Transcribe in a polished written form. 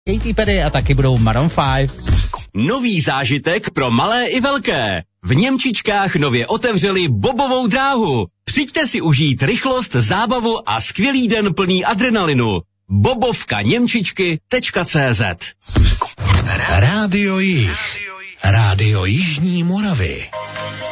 Katy Perry a taky budou Maroon 5. Nový zážitek pro malé i velké. V Němčičkách nově otevřeli bobovou dráhu. Přijďte si užít rychlost, zábavu a skvělý den plný adrenalinu. bobovkaněmčičky.cz Rádio Jih. Rádio Jižní Moravy.